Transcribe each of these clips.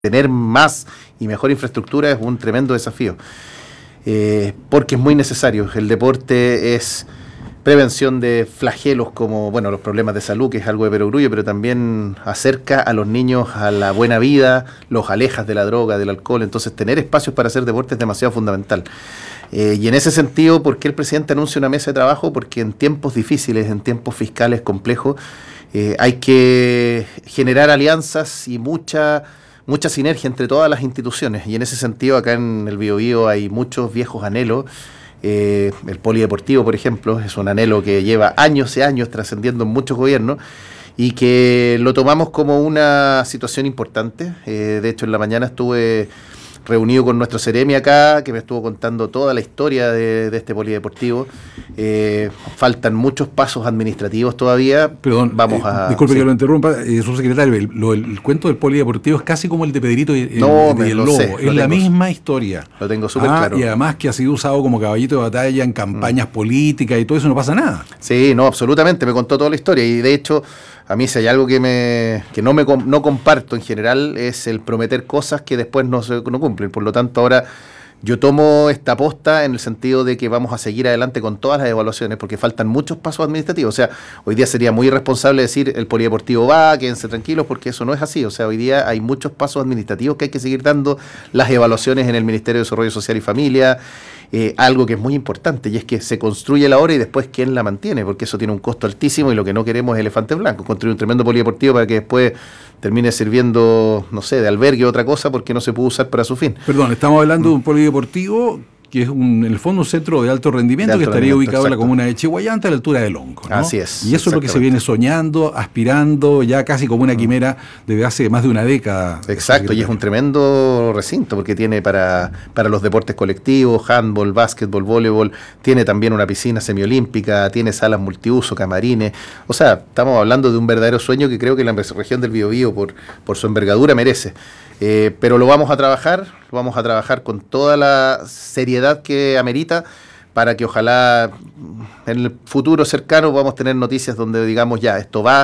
tener más y mejor infraestructura es un tremendo desafío, porque es muy necesario. El deporte es prevención de flagelos como, bueno, los problemas de salud, que es algo de perogrullo, pero también acerca a los niños a la buena vida, los alejas de la droga, del alcohol. Entonces, tener espacios para hacer deporte es demasiado fundamental. Y en ese sentido, ¿por qué el presidente anuncia una mesa de trabajo? Porque en tiempos difíciles, en tiempos fiscales complejos, hay que generar alianzas y mucha sinergia entre todas las instituciones, y en ese sentido acá en el Biobío hay muchos viejos anhelos. El polideportivo, por ejemplo, es un anhelo que lleva años y años trascendiendo en muchos gobiernos y que lo tomamos como una situación importante. De hecho, en la mañana estuve reunido con nuestro Ceremi acá, que me estuvo contando toda la historia de este polideportivo. Faltan muchos pasos administrativos todavía. Perdón, disculpe que lo interrumpa, subsecretario, el cuento del polideportivo es casi como el de Pedrito y el Lobo. Es la misma historia. Lo tengo súper claro. Y además que ha sido usado como caballito de batalla en campañas políticas y todo eso, no pasa nada. Sí, no, absolutamente, me contó toda la historia, y de hecho a mí si hay algo que no comparto en general es el prometer cosas que después no cumplen. Por lo tanto, ahora yo tomo esta aposta en el sentido de que vamos a seguir adelante con todas las evaluaciones, porque faltan muchos pasos administrativos. O sea, hoy día sería muy irresponsable decir el polideportivo va, quédense tranquilos, porque eso no es así. O sea, hoy día hay muchos pasos administrativos que hay que seguir dando, las evaluaciones en el Ministerio de Desarrollo Social y Familia, algo que es muy importante, y es que se construye la obra y después quién la mantiene, porque eso tiene un costo altísimo y lo que no queremos es elefantes blancos, construir un tremendo polideportivo para que después termine sirviendo, no sé, de albergue o otra cosa, porque no se pudo usar para su fin. Perdón, estamos hablando de un polideportivo que es en el fondo un centro de alto rendimiento que estaría ubicado en la comuna de Chihuayante a la altura del Honco, ¿no? Así es. Y eso es lo que se viene soñando, aspirando, ya casi como una quimera desde hace más de una década. Exacto, y es un tremendo recinto porque tiene para los deportes colectivos, handball, básquetbol, voleibol, tiene también una piscina semiolímpica, tiene salas multiuso, camarines. O sea, estamos hablando de un verdadero sueño que creo que la región del Biobío, por su envergadura, merece. Pero lo vamos a trabajar con toda la seriedad que amerita, para que ojalá en el futuro cercano podamos tener noticias donde digamos ya, esto va,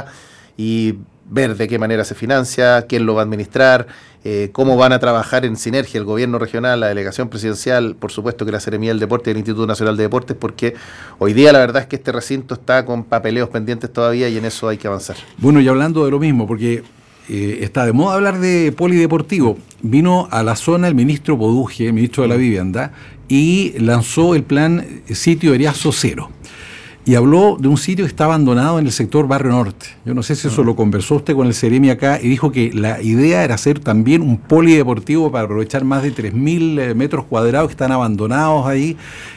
y ver de qué manera se financia, quién lo va a administrar, cómo van a trabajar en sinergia el gobierno regional, la delegación presidencial, por supuesto que la Seremía del Deporte y el Instituto Nacional de Deportes, porque hoy día la verdad es que este recinto está con papeleos pendientes todavía y en eso hay que avanzar. Bueno, y hablando de lo mismo, porque está de moda hablar de polideportivo. Vino a la zona el ministro Poduje, el ministro de la Vivienda, y lanzó el plan Sitio Eriazo Cero. Y habló de un sitio que está abandonado en el sector Barrio Norte. Yo no sé si eso lo conversó usted con el Ceremi acá, y dijo que la idea era hacer también un polideportivo para aprovechar más de 3.000 metros cuadrados que están abandonados ahí,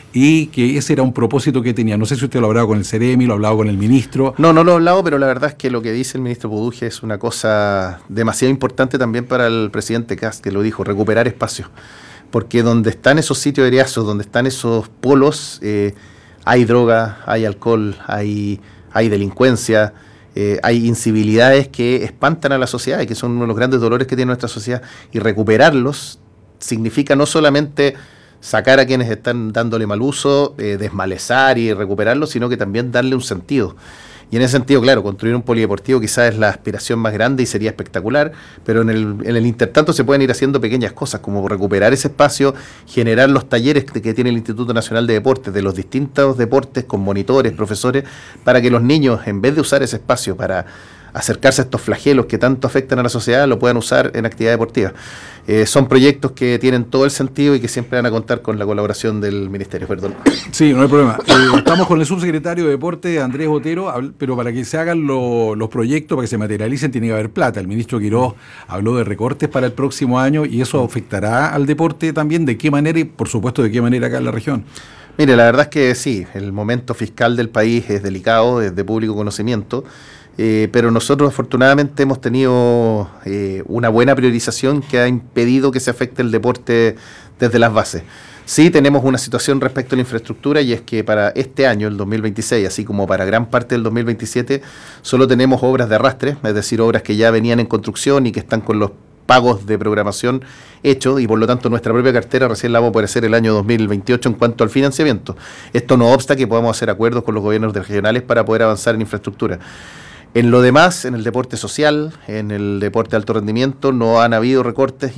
y que ese era un propósito que tenía. No sé si usted lo ha hablado con el Ceremi, lo ha hablado con el ministro. No lo he hablado, pero la verdad es que lo que dice el ministro Poduje es una cosa demasiado importante también para el presidente Kast, que lo dijo, recuperar espacios. Porque donde están esos sitios eriazos, donde están esos polos, hay droga, hay alcohol, hay delincuencia, hay incivilidades que espantan a la sociedad y que son uno de los grandes dolores que tiene nuestra sociedad. Y recuperarlos significa no solamente sacar a quienes están dándole mal uso, desmalezar y recuperarlos, sino que también darle un sentido. Y en ese sentido, claro, construir un polideportivo quizás es la aspiración más grande y sería espectacular, pero en el intertanto se pueden ir haciendo pequeñas cosas, como recuperar ese espacio, generar los talleres que tiene el Instituto Nacional de Deportes, de los distintos deportes, con monitores, profesores, para que los niños, en vez de usar ese espacio para acercarse a estos flagelos que tanto afectan a la sociedad, lo puedan usar en actividad deportiva. Son proyectos que tienen todo el sentido y que siempre van a contar con la colaboración del Ministerio. Perdón. Sí, no hay problema. Estamos con el subsecretario de Deporte, Andrés Botero, pero para que se hagan los proyectos, para que se materialicen, tiene que haber plata. El ministro Quirós habló de recortes para el próximo año, y eso afectará al deporte también. ¿De qué manera? Y por supuesto, ¿de qué manera acá en la región? Mire, la verdad es que sí, el momento fiscal del país es delicado, es de público conocimiento. Pero nosotros afortunadamente hemos tenido una buena priorización que ha impedido que se afecte el deporte desde las bases. Sí tenemos una situación respecto a la infraestructura, y es que para este año, el 2026, así como para gran parte del 2027, solo tenemos obras de arrastre, es decir, obras que ya venían en construcción y que están con los pagos de programación hechos, y por lo tanto nuestra propia cartera recién la vamos a poder hacer el año 2028 en cuanto al financiamiento. Esto no obsta que podamos hacer acuerdos con los gobiernos regionales para poder avanzar en infraestructura. En lo demás, en el deporte social, en el deporte de alto rendimiento, no han habido recortes